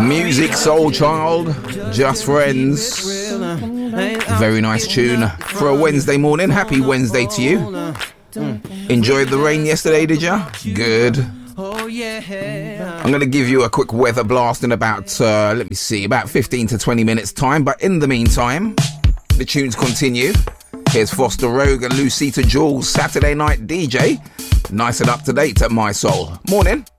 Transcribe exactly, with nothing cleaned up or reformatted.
Music Soul Child, Just Friends. Very nice tune for a Wednesday morning. Happy Wednesday to you. Enjoyed the rain yesterday, did ya? Good. I'm going to give you a quick weather blast in about, uh, let me see, about fifteen to twenty minutes time. But in the meantime, the tunes continue. Here's Foster Rogue and Lucita Jules, Saturday Night D J. Nice and up to date at My Soul. Morning.